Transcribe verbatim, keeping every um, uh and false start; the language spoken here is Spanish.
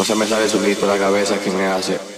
No se me sale solito la cabeza que me hace.